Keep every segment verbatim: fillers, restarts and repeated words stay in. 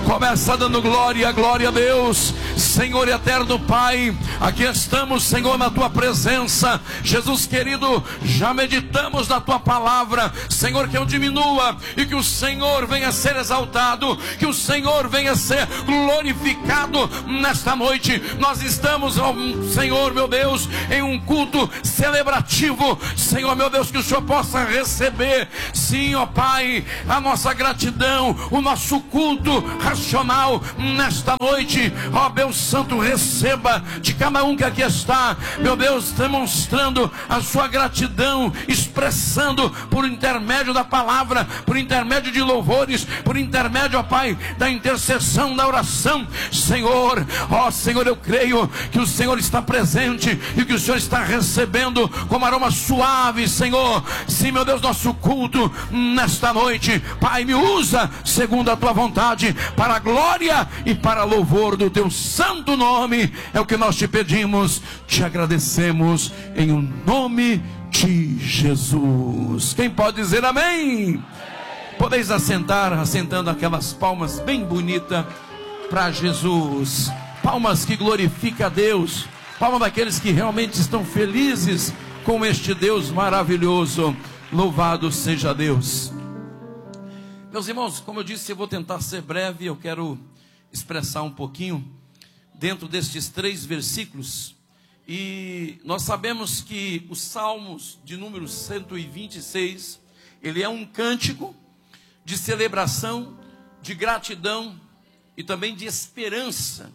Começa dando glória, glória a Deus. Senhor eterno Pai, aqui estamos, Senhor, na tua presença. Jesus querido, já meditamos na tua palavra. Senhor, que eu diminua e que o Senhor venha ser exaltado, que o Senhor venha ser glorificado nesta noite. Nós estamos, ó Senhor meu Deus, em um culto celebrativo. Senhor meu Deus, que o Senhor possa receber, sim, ó Pai, a nossa gratidão, o nosso culto racional nesta noite. Ó Deus Santo, receba de cada um que aqui está, meu Deus, demonstrando a sua gratidão, expressando por intermédio da palavra, por intermédio de louvores, por intermédio, ó Pai, da intercessão, da oração. Senhor, ó Senhor, eu creio que o Senhor está presente e que o Senhor está recebendo como aroma suave, Senhor. Sim, meu Deus, nosso culto nesta noite, Pai, me usa segundo a tua vontade, para a glória e para louvor do teu santo nome. É o que nós te pedimos, te agradecemos em o nome de Jesus. Quem pode dizer amém? Podeis assentar, assentando aquelas palmas bem bonitas para Jesus, palmas que glorificam a Deus, palmas daqueles que realmente estão felizes com este Deus maravilhoso. Louvado seja Deus. Meus irmãos, como eu disse, eu vou tentar ser breve. Eu quero expressar um pouquinho dentro destes três versículos. E nós sabemos que os Salmos de número cento e vinte e seis, ele é um cântico de celebração, de gratidão e também de esperança.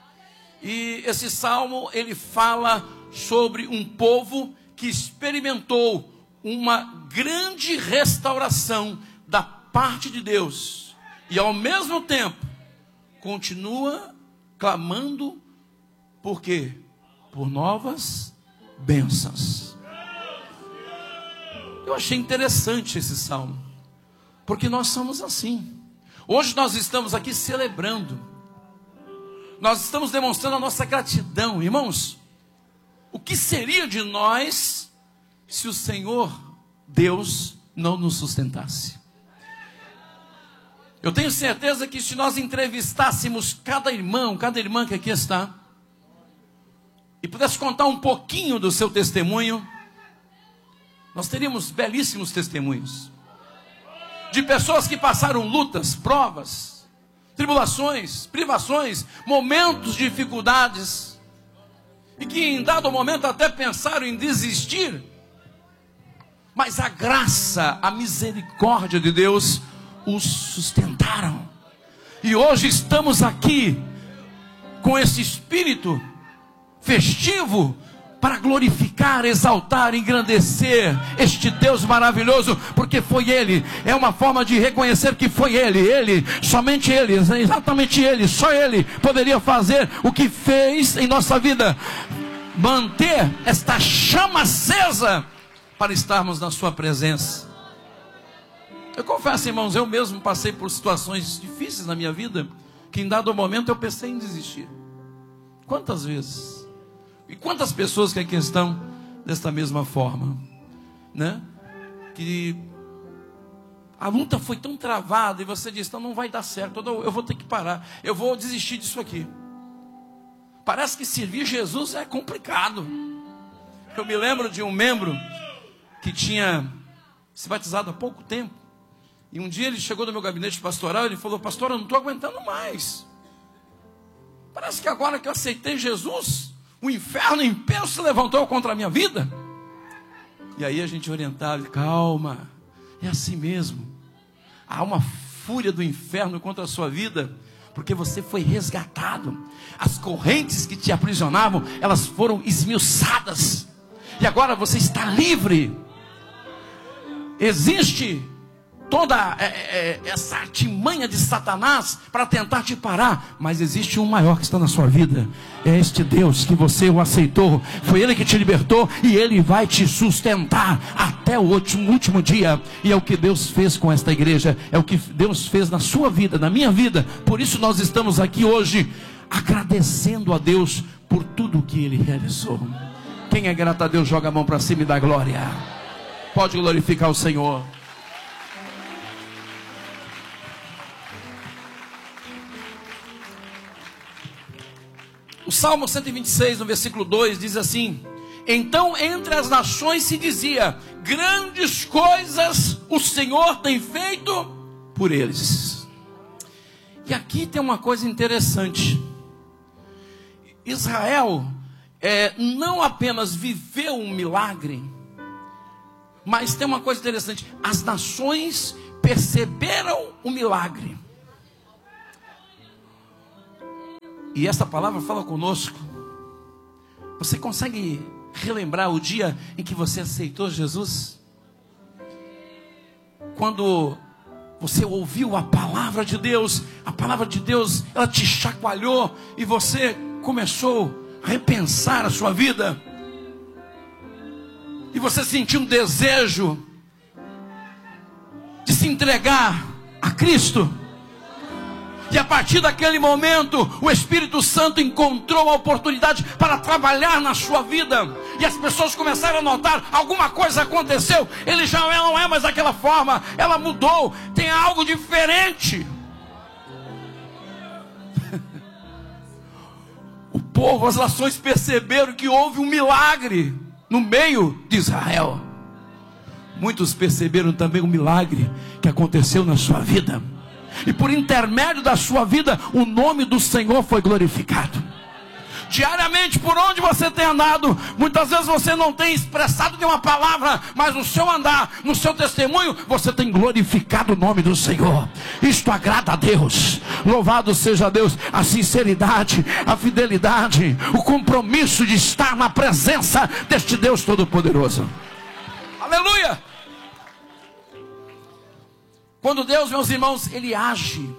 E esse salmo, ele fala sobre um povo que experimentou uma grande restauração da parte de Deus, e ao mesmo tempo continua clamando por quê? Por novas bênçãos. Eu achei interessante esse salmo, porque nós somos assim. Hoje nós estamos aqui celebrando, nós estamos demonstrando a nossa gratidão. Irmãos, o que seria de nós se o Senhor Deus não nos sustentasse? Eu tenho certeza que se nós entrevistássemos cada irmão, cada irmã que aqui está, e pudesse contar um pouquinho do seu testemunho, nós teríamos belíssimos testemunhos de pessoas que passaram lutas, provas, tribulações, privações, momentos de dificuldades, e que em dado momento até pensaram em desistir, mas a graça, a misericórdia de Deus os sustentaram. E hoje estamos aqui com esse espírito festivo para glorificar, exaltar, engrandecer este Deus maravilhoso, porque foi Ele. É uma forma de reconhecer que foi Ele, Ele, somente Ele, exatamente Ele, só Ele poderia fazer o que fez em nossa vida, manter esta chama acesa para estarmos na sua presença. Eu confesso, irmãos, eu mesmo passei por situações difíceis na minha vida, que em dado momento eu pensei em desistir. Quantas vezes? E quantas pessoas que aqui estão desta mesma forma, né? Que a luta foi tão travada e você diz, então não vai dar certo, eu vou ter que parar, eu vou desistir disso aqui. Parece que servir Jesus é complicado. Eu me lembro de um membro que tinha se batizado há pouco tempo. E um dia ele chegou no meu gabinete pastoral e ele falou, pastor, eu não estou aguentando mais. Parece que agora que eu aceitei Jesus, o inferno em peso se levantou contra a minha vida. E aí a gente orientava, calma, é assim mesmo. Há uma fúria do inferno contra a sua vida, porque você foi resgatado. As correntes que te aprisionavam, elas foram esmiuçadas. E agora você está livre. Existe toda é, é, essa artimanha de Satanás para tentar te parar, mas existe um maior que está na sua vida. É este Deus que você o aceitou, foi Ele que te libertou e Ele vai te sustentar até o último, último dia. E é o que Deus fez com esta igreja, é o que Deus fez na sua vida, na minha vida. Por isso nós estamos aqui hoje agradecendo a Deus por tudo que Ele realizou. Quem é grato a Deus, joga a mão para cima e dá glória. Pode glorificar o Senhor. O Salmo cento e vinte e seis, no versículo dois, diz assim: então entre as nações se dizia, grandes coisas o Senhor tem feito por eles. E aqui tem uma coisa interessante. Israel é, não apenas viveu um milagre, mas tem uma coisa interessante: as nações perceberam o milagre. E essa palavra fala conosco. Você consegue relembrar o dia em que você aceitou Jesus? Quando você ouviu a palavra de Deus, a palavra de Deus, ela te chacoalhou e você começou a repensar a sua vida. E você sentiu um desejo de se entregar a Cristo. E a partir daquele momento, o Espírito Santo encontrou a oportunidade para trabalhar na sua vida. E as pessoas começaram a notar, alguma coisa aconteceu. Ele já não é mais daquela forma, ela mudou, tem algo diferente. O povo, as nações perceberam que houve um milagre no meio de Israel. Muitos perceberam também o milagre que aconteceu na sua vida. E por intermédio da sua vida, o nome do Senhor foi glorificado. Diariamente, por onde você tem andado, muitas vezes você não tem expressado nenhuma palavra, mas no seu andar, no seu testemunho, você tem glorificado o nome do Senhor. Isto agrada a Deus. Louvado seja Deus. A sinceridade, a fidelidade, o compromisso de estar na presença deste Deus Todo-Poderoso. Aleluia! Quando Deus, meus irmãos, Ele age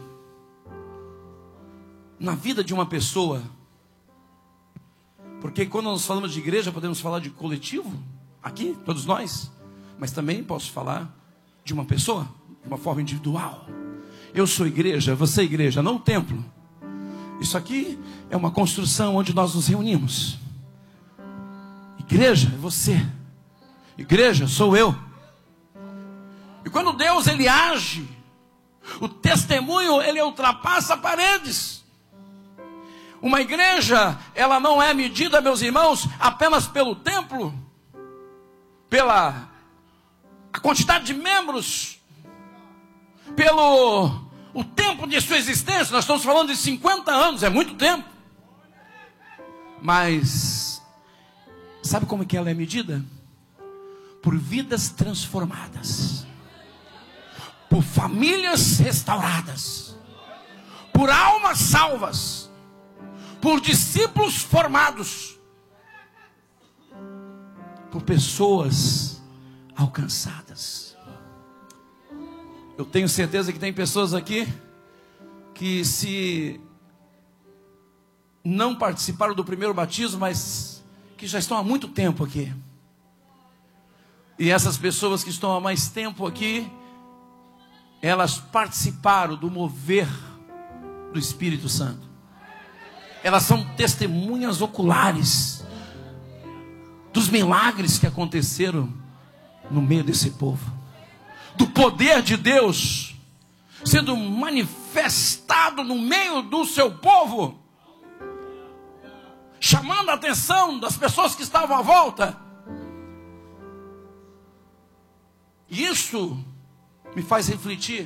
na vida de uma pessoa, porque quando nós falamos de igreja, podemos falar de coletivo, aqui, todos nós, mas também posso falar de uma pessoa, de uma forma individual. Eu sou igreja, você é igreja, não o templo. Isso aqui é uma construção onde nós nos reunimos. Igreja é você, igreja sou eu. E quando Deus, Ele age, o testemunho, ele ultrapassa paredes. Uma igreja, ela não é medida, meus irmãos, apenas pelo templo, pela a quantidade de membros, pelo o tempo de sua existência. Nós estamos falando de cinquenta anos, é muito tempo. Mas sabe como que ela é medida? Por vidas transformadas, por famílias restauradas, por almas salvas, por discípulos formados, por pessoas alcançadas. Eu tenho certeza que tem pessoas aqui que, se não participaram do primeiro batismo, mas que já estão há muito tempo aqui. E essas pessoas que estão há mais tempo aqui, elas participaram do mover do Espírito Santo. Elas são testemunhas oculares dos milagres que aconteceram no meio desse povo, do poder de Deus sendo manifestado no meio do seu povo, chamando a atenção das pessoas que estavam à volta. E isso me faz refletir.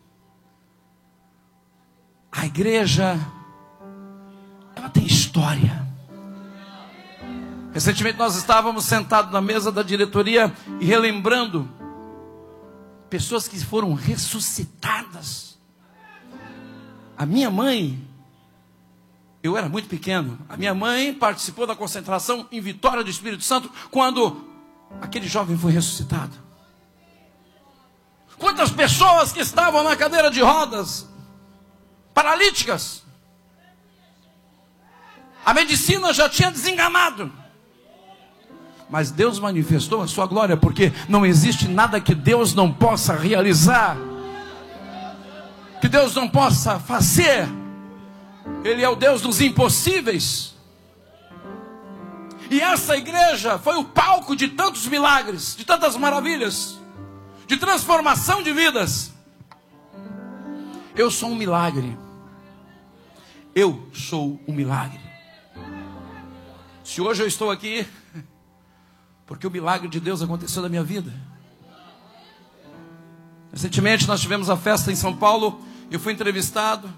A igreja, ela tem história. Recentemente nós estávamos sentados na mesa da diretoria e relembrando pessoas que foram ressuscitadas. A minha mãe, eu era muito pequeno, a minha mãe participou da concentração em Vitória do Espírito Santo, quando aquele jovem foi ressuscitado. Quantas pessoas que estavam na cadeira de rodas, paralíticas, a medicina já tinha desenganado, mas Deus manifestou a sua glória, porque não existe nada que Deus não possa realizar, que Deus não possa fazer. Ele é o Deus dos impossíveis. E essa igreja foi o palco de tantos milagres, de tantas maravilhas, de transformação de vidas. Eu sou um milagre. Eu sou um milagre. Se hoje eu estou aqui, porque o milagre de Deus aconteceu na minha vida. Recentemente nós tivemos a festa em São Paulo, eu fui entrevistado,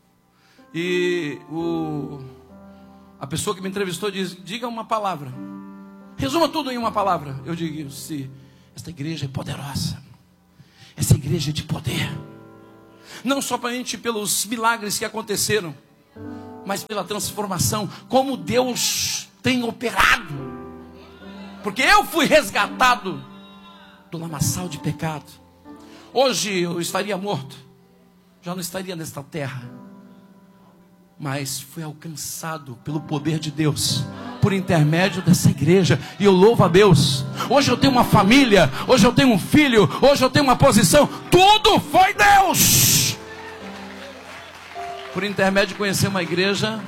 e o, a pessoa que me entrevistou diz, diga uma palavra, resuma tudo em uma palavra. Eu digo, se esta igreja é poderosa, essa igreja é de poder, não somente pelos milagres que aconteceram, mas pela transformação, como Deus tem operado, porque eu fui resgatado do lamaçal de pecado. Hoje eu estaria morto, já não estaria nesta terra, mas fui alcançado pelo poder de Deus, por intermédio dessa igreja, e eu louvo a Deus. Hoje eu tenho uma família, hoje eu tenho um filho, hoje eu tenho uma posição, tudo foi Deus, por intermédio de conhecer uma igreja,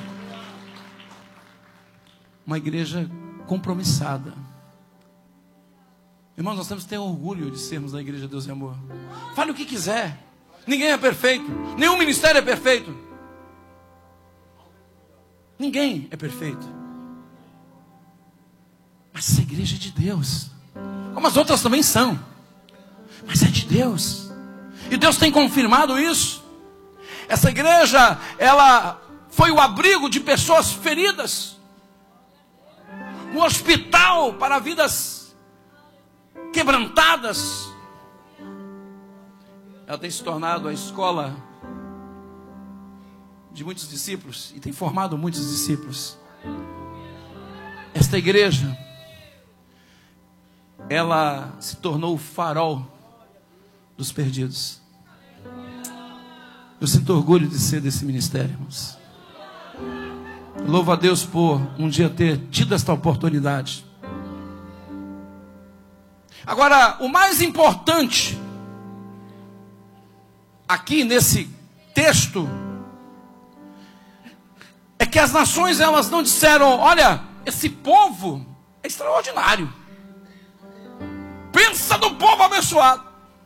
uma igreja compromissada. Irmãos, nós temos que ter orgulho de sermos da igreja Deus e Amor. Fale o que quiser, ninguém é perfeito, nenhum ministério é perfeito, ninguém é perfeito, mas essa igreja é de Deus, como as outras também são, mas é de Deus, e Deus tem confirmado isso. Essa igreja, ela foi o abrigo de pessoas feridas, um hospital para vidas quebrantadas. Ela tem se tornado a escola de muitos discípulos e tem formado muitos discípulos. Esta igreja, ela se tornou o farol dos perdidos. Eu sinto orgulho de ser desse ministério, irmãos. Louvo a Deus por um dia ter tido esta oportunidade. Agora, o mais importante aqui nesse texto é que as nações, elas não disseram, olha, esse povo é extraordinário, pensa no povo abençoado,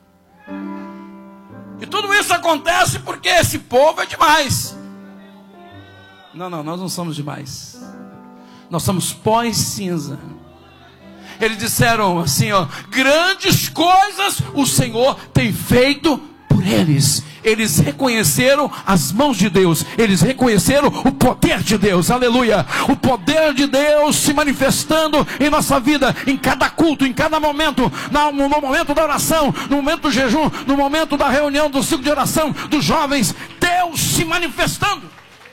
e tudo isso acontece porque esse povo é demais. Não, não, nós não somos demais, nós somos pó e cinza. Eles disseram assim, ó, grandes coisas o Senhor tem feito por eles. Eles reconheceram as mãos de Deus, eles reconheceram o poder de Deus, aleluia, o poder de Deus se manifestando em nossa vida, em cada culto, em cada momento, no momento da oração, no momento do jejum, no momento da reunião do ciclo de oração dos jovens, Deus se manifestando.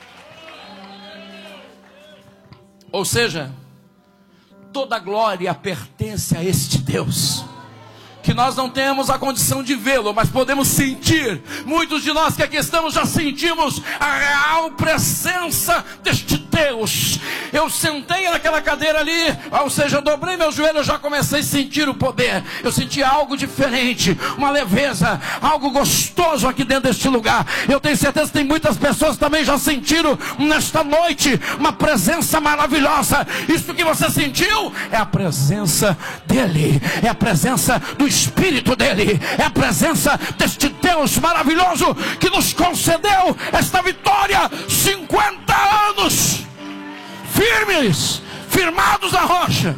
Ou seja, toda glória pertence a este Deus, que nós não temos a condição de vê-lo, mas podemos sentir. Muitos de nós que aqui estamos já sentimos a real presença deste Deus. Eu sentei naquela cadeira ali, ou seja, eu dobrei meu joelho, eu já comecei a sentir o poder. Eu senti algo diferente, uma leveza, algo gostoso aqui dentro deste lugar. Eu tenho certeza que tem muitas pessoas que também já sentiram nesta noite uma presença maravilhosa. Isso que você sentiu é a presença dele, é a presença do Espírito dele, é a presença deste Deus maravilhoso que nos concedeu esta vitória. Cinquenta anos firmes, firmados na rocha.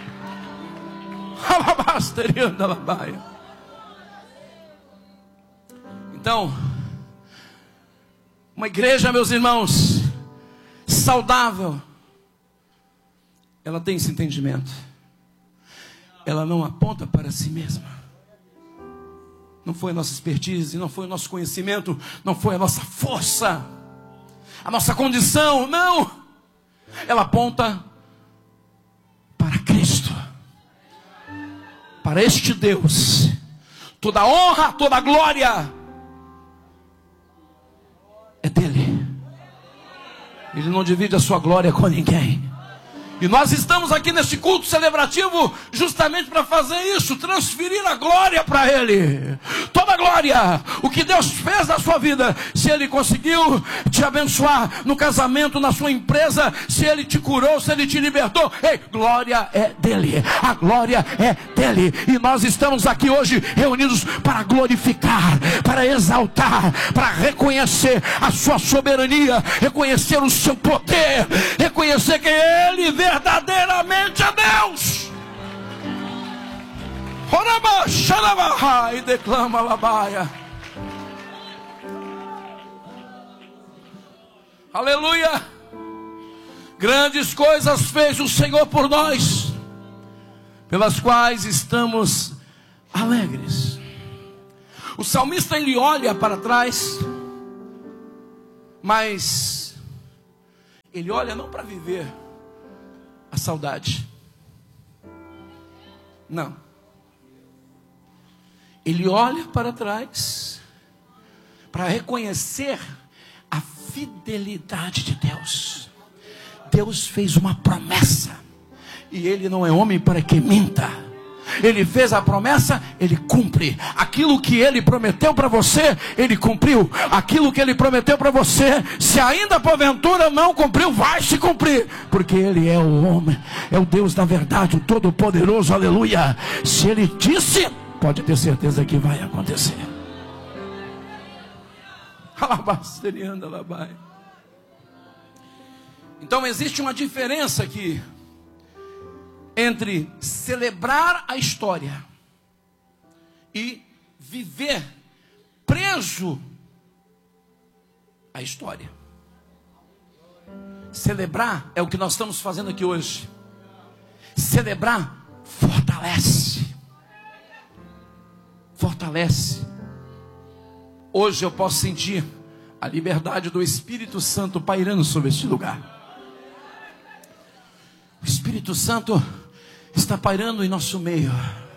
Então, uma igreja, meus irmãos, saudável, ela tem esse entendimento. Ela não aponta para si mesma. Não foi a nossa expertise, não foi o nosso conhecimento, não foi a nossa força, a nossa condição, não. Ela aponta para Cristo, para este Deus. Toda honra, toda glória é dele. Ele não divide a sua glória com ninguém. E nós estamos aqui neste culto celebrativo justamente para fazer isso, transferir a glória para Ele. Toda glória. O que Deus fez na sua vida, se Ele conseguiu te abençoar no casamento, na sua empresa, se Ele te curou, se Ele te libertou, ei, glória é dele, a glória é dele. E nós estamos aqui hoje reunidos para glorificar, para exaltar, para reconhecer a sua soberania, reconhecer o seu poder, reconhecer que Ele verdadeiramente é Deus. E declama a labaia. Aleluia. Grandes coisas fez o Senhor por nós, pelas quais estamos alegres. O salmista, ele olha para trás, mas ele olha não para viver a saudade, não. Ele olha para trás para reconhecer a fidelidade de Deus. Deus fez uma promessa, e Ele não é homem para que minta. Ele fez a promessa, Ele cumpre. Aquilo que Ele prometeu para você, Ele cumpriu. Aquilo que Ele prometeu para você, se ainda porventura não cumpriu, vai se cumprir, porque Ele é o homem, é o Deus da verdade, o Todo-Poderoso, aleluia. Se Ele disse, pode ter certeza que vai acontecer. Então existe uma diferença aqui entre celebrar a história e viver preso à história. Celebrar é o que nós estamos fazendo aqui hoje. Celebrar fortalece. Fortalece. Hoje eu posso sentir a liberdade do Espírito Santo pairando sobre este lugar. O Espírito Santo está pairando em nosso meio.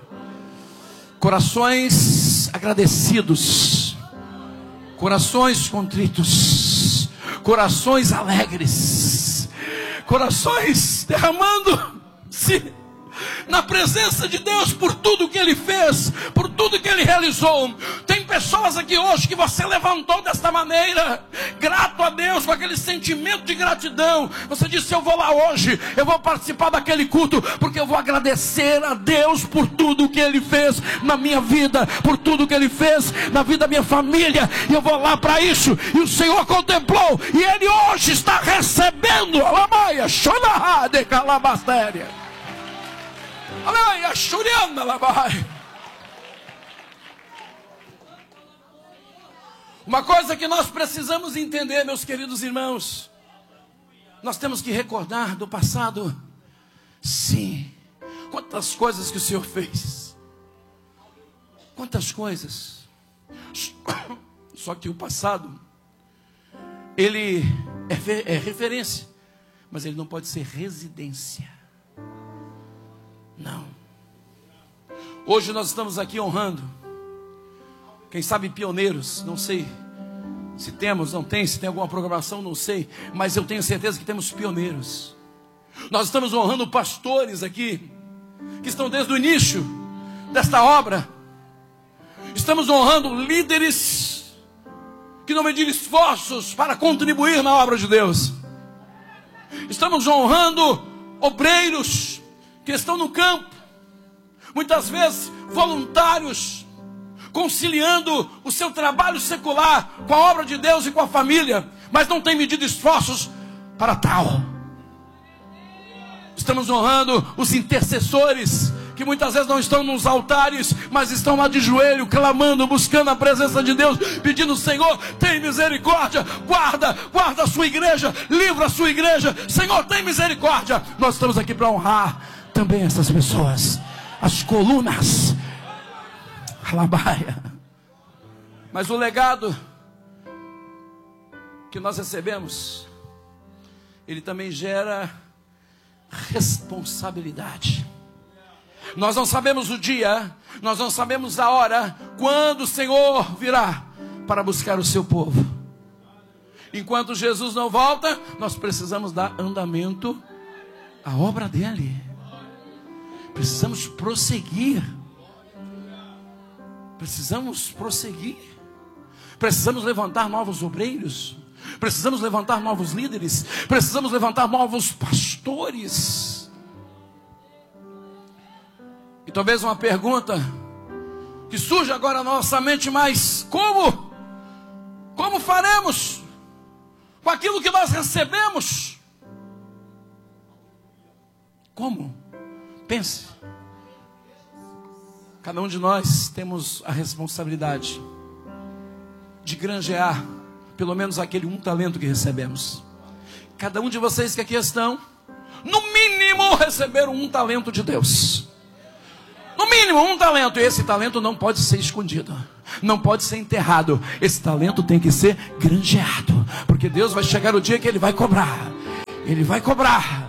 Corações agradecidos, corações contritos, corações alegres, corações derramando-se na presença de Deus por tudo que Ele fez, por tudo que Ele realizou. Tem pessoas aqui hoje que você levantou desta maneira, grato a Deus, com aquele sentimento de gratidão. Você disse: eu vou lá hoje, eu vou participar daquele culto, porque eu vou agradecer a Deus por tudo que Ele fez na minha vida, por tudo que Ele fez na vida da minha família, e eu vou lá para isso. E o Senhor contemplou, e Ele hoje está recebendo a lamaia, shonahá de calabastéria. Aleluia, churianda lá vai. Uma coisa que nós precisamos entender, meus queridos irmãos, nós temos que recordar do passado. Sim, quantas coisas que o Senhor fez, quantas coisas. Só que o passado, ele é, é referência, mas ele não pode ser residência. Não. Hoje nós estamos aqui honrando, quem sabe pioneiros, não sei se temos, não tem, se tem alguma programação, não sei, mas eu tenho certeza que temos pioneiros. Nós estamos honrando pastores aqui, que estão desde o início desta obra. Estamos honrando líderes que não mediram esforços para contribuir na obra de Deus. Estamos honrando obreiros que estão no campo, muitas vezes voluntários, conciliando o seu trabalho secular com a obra de Deus e com a família, mas não tem medido esforços para tal. Estamos honrando os intercessores, que muitas vezes não estão nos altares, mas estão lá de joelho, clamando, buscando a presença de Deus, pedindo: Senhor, tem misericórdia, guarda, guarda a sua igreja, livra a sua igreja, Senhor, tem misericórdia. Nós estamos aqui para honrar também essas pessoas, as colunas, alabaia. Mas o legado que nós recebemos, ele também gera responsabilidade. Nós não sabemos o dia, nós não sabemos a hora, quando o Senhor virá para buscar o seu povo. Enquanto Jesus não volta, nós precisamos dar andamento à obra dele. Precisamos prosseguir. precisamos prosseguir. Precisamos levantar novos obreiros. Precisamos levantar novos líderes. Precisamos levantar novos pastores. E talvez uma pergunta que surge agora na nossa mente, mas como? Como faremos com aquilo que nós recebemos? Como? Pense. Cada um de nós temos a responsabilidade de granjear pelo menos aquele um talento que recebemos. Cada um de vocês que aqui estão, no mínimo receberam um talento de Deus. No mínimo um talento. E esse talento não pode ser escondido, não pode ser enterrado. Esse talento tem que ser granjeado, porque Deus vai chegar o dia que Ele vai cobrar. Ele vai cobrar.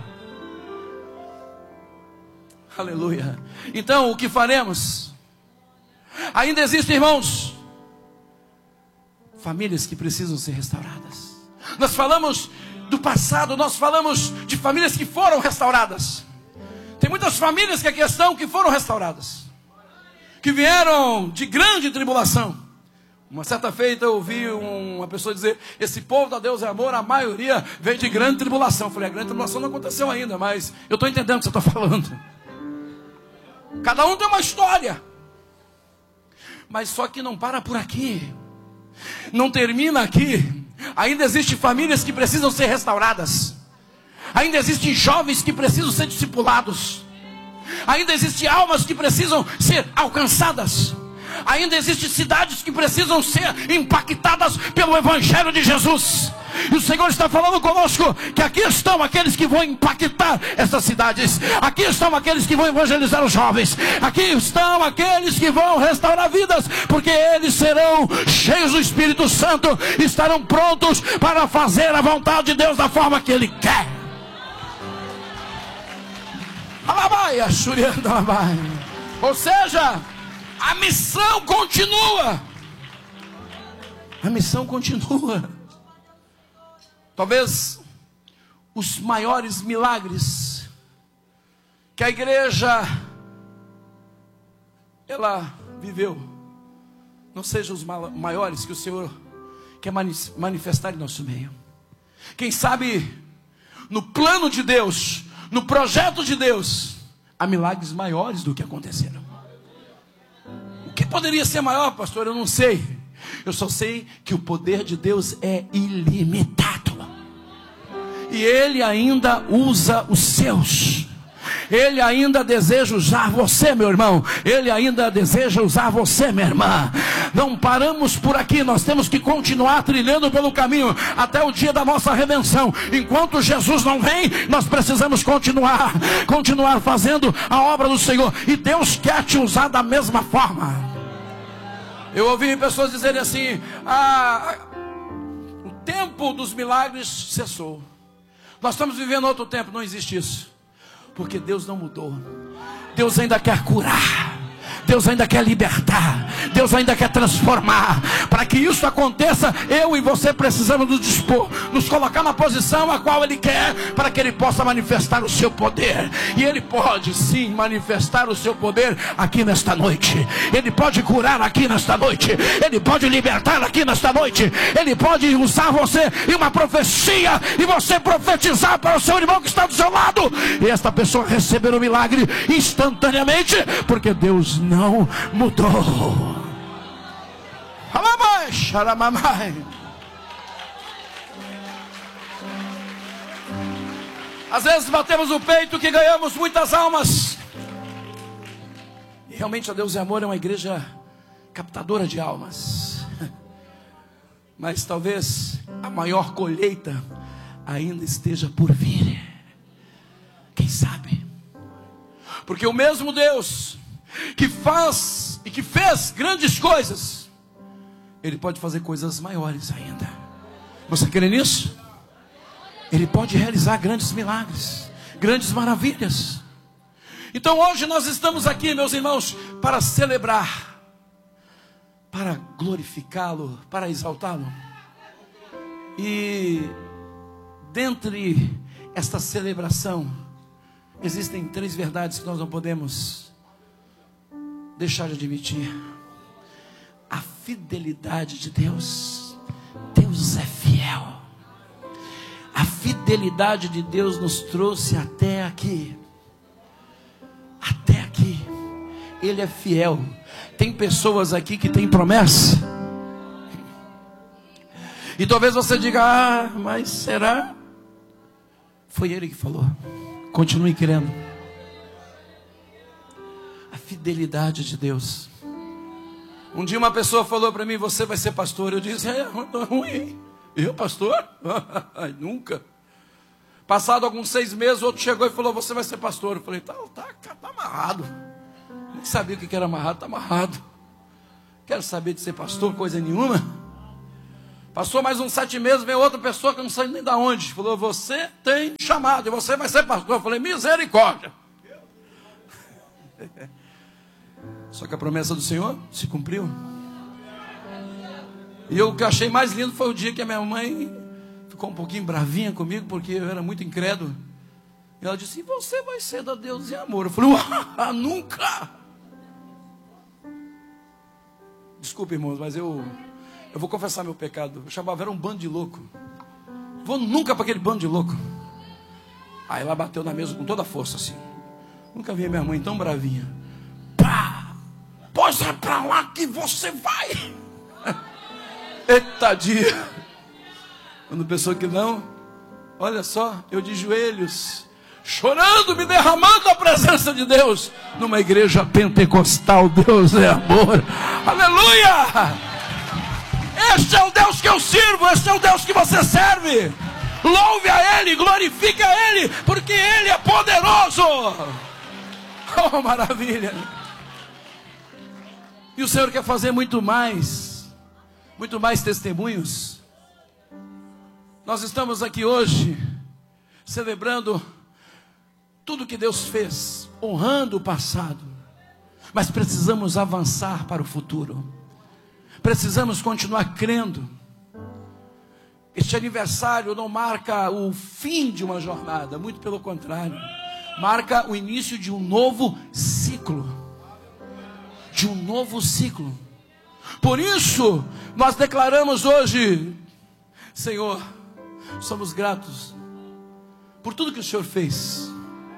Aleluia. Então o que faremos? Ainda existem, irmãos, famílias que precisam ser restauradas. Nós falamos do passado, nós falamos de famílias que foram restauradas. Tem muitas famílias que aqui estão que foram restauradas, que vieram de grande tribulação. Uma certa feita eu ouvi uma pessoa dizer: esse povo da Deus é amor, a maioria veio de grande tribulação. Eu falei: a grande tribulação não aconteceu ainda, mas eu estou entendendo o que você está falando. Cada um tem uma história, mas só que não para por aqui, não termina aqui. Ainda existem famílias que precisam ser restauradas. Ainda existem jovens que precisam ser discipulados. Ainda existem almas que precisam ser alcançadas. Ainda existem cidades que precisam ser impactadas pelo Evangelho de Jesus. E o Senhor está falando conosco que aqui estão aqueles que vão impactar essas cidades. Aqui estão aqueles que vão evangelizar os jovens. Aqui estão aqueles que vão restaurar vidas, porque eles serão cheios do Espírito Santo, estarão prontos para fazer a vontade de Deus da forma que Ele quer. Alabai, Shurianda, alabai. Ou seja, a missão continua. A missão continua. Talvez os maiores milagres que a igreja ela viveu não sejam os maiores que o Senhor quer manifestar em nosso meio. Quem sabe no plano de Deus, no projeto de Deus, há milagres maiores do que aconteceram. O que poderia ser maior, pastor? Eu não sei. Eu só sei que o poder de Deus é ilimitado. E Ele ainda usa os seus. Ele ainda deseja usar você, meu irmão. Ele ainda deseja usar você, minha irmã. Não paramos por aqui. Nós temos que continuar trilhando pelo caminho até o dia da nossa redenção. Enquanto Jesus não vem, nós precisamos continuar. Continuar fazendo a obra do Senhor. E Deus quer te usar da mesma forma. Eu ouvi pessoas dizerem assim: ah, o tempo dos milagres cessou. Nós estamos vivendo outro tempo. Não existe isso, porque Deus não mudou. Deus ainda quer curar. Deus ainda quer libertar. Deus ainda quer transformar. Para que isso aconteça, eu e você precisamos nos dispor, nos colocar na posição a qual Ele quer, para que Ele possa manifestar o seu poder. E Ele pode sim manifestar o seu poder aqui nesta noite. Ele pode curar aqui nesta noite. Ele pode libertar aqui nesta noite. Ele pode usar você em uma profecia, e você profetizar para o seu irmão que está do seu lado, e esta pessoa receber o milagre instantaneamente, porque Deus não não mudou. Às vezes batemos o peito que ganhamos muitas almas. E realmente a Deus é Amor é uma igreja captadora de almas. Mas talvez a maior colheita ainda esteja por vir. Quem sabe? Porque o mesmo Deus que faz e que fez grandes coisas, Ele pode fazer coisas maiores ainda. Você crê nisso? Ele pode realizar grandes milagres, grandes maravilhas. Então hoje nós estamos aqui, meus irmãos, para celebrar, para glorificá-lo, para exaltá-lo. E dentre esta celebração existem três verdades que nós não podemos deixar de admitir. fidelidade de Deus. Deus é fiel. A fidelidade de Deus nos trouxe até aqui. Até aqui. Ele é fiel. Tem pessoas aqui que têm promessa. E talvez você diga: ah, mas será? Foi Ele que falou. Continue crendo. A fidelidade de Deus. Um dia uma pessoa falou para mim: você vai ser pastor. Eu disse: é ruim. Eu, pastor? Nunca. Passado alguns seis meses, outro chegou e falou: você vai ser pastor. Eu falei: tá, tá, tá amarrado. Nem sabia o que era amarrado, tá amarrado. Quero saber de ser pastor, coisa nenhuma. Passou mais uns sete meses, veio outra pessoa que eu não sei nem de onde. Falou: você tem chamado e você vai ser pastor. Eu falei: misericórdia. Só que a promessa do Senhor se cumpriu. E eu, o que eu achei mais lindo foi o dia que a minha mãe ficou um pouquinho bravinha comigo, porque eu era muito incrédulo. E ela disse: e você vai ser da Deus em amor. Eu falei: ah, nunca. Desculpa, irmãos, mas eu, eu vou confessar meu pecado. Eu chamava, era um bando de louco. Vou nunca para aquele bando de louco. Aí ela bateu na mesa com toda a força assim. Nunca vi a minha mãe tão bravinha. Pá! Pois é para lá que você vai. Eita dia. Quando pensou que não, olha só, eu de joelhos, chorando, me derramando a presença de Deus, numa igreja pentecostal. Deus é amor. Aleluia! Este é o Deus que eu sirvo, este é o Deus que você serve. Louve a Ele, glorifique a Ele, porque Ele é poderoso. Oh, maravilha. E o Senhor quer fazer muito mais, muito mais testemunhos. Nós estamos aqui hoje celebrando tudo que Deus fez, honrando o passado, mas precisamos avançar para o futuro. Precisamos continuar crendo. Este aniversário não marca o fim de uma jornada, muito pelo contrário, marca o início de um novo ciclo. De um novo ciclo. Por isso, nós declaramos hoje: Senhor, somos gratos por tudo que o Senhor fez,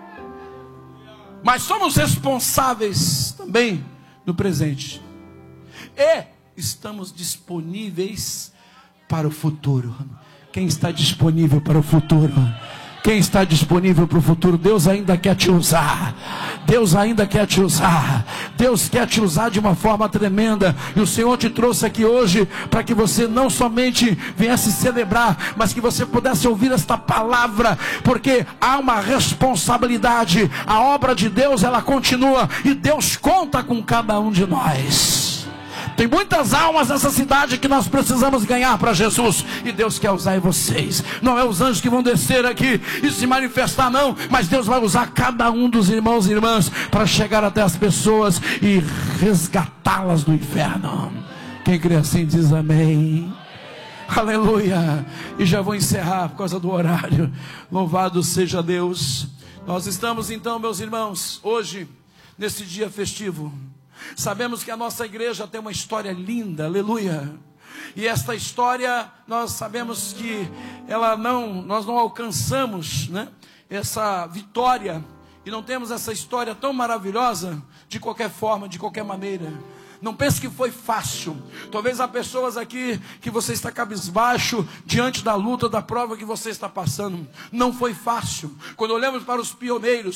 mas somos responsáveis também no presente. E estamos disponíveis para o futuro. Quem está disponível para o futuro? Quem está disponível para o futuro? Deus ainda quer te usar. Deus ainda quer te usar. Deus quer te usar de uma forma tremenda. E o Senhor te trouxe aqui hoje para que você não somente viesse celebrar, mas que você pudesse ouvir esta palavra, porque há uma responsabilidade. A obra de Deus, ela continua, e Deus conta com cada um de nós. Tem muitas almas nessa cidade que nós precisamos ganhar para Jesus. E Deus quer usar em vocês. Não é os anjos que vão descer aqui e se manifestar, não. Mas Deus vai usar cada um dos irmãos e irmãs para chegar até as pessoas e resgatá-las do inferno. Quem crê assim diz amém. Aleluia. E já vou encerrar por causa do horário. Louvado seja Deus. Nós estamos então, meus irmãos, hoje, nesse dia festivo. Sabemos que a nossa igreja tem uma história linda, aleluia. E esta história, nós sabemos que ela não, nós não alcançamos, né, essa vitória, e não temos essa história tão maravilhosa de qualquer forma, de qualquer maneira. Não pense que foi fácil. Talvez há pessoas aqui que você está cabisbaixo diante da luta, da prova que você está passando. Não foi fácil. Quando olhamos para os pioneiros,